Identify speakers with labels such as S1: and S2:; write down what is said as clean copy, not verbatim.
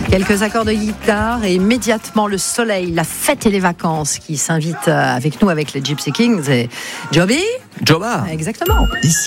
S1: Quelques accords de guitare et immédiatement le soleil, la fête et les vacances qui s'invitent avec nous avec les Gypsy Kings et Joby.
S2: Joba.
S1: Exactement.
S2: Ici.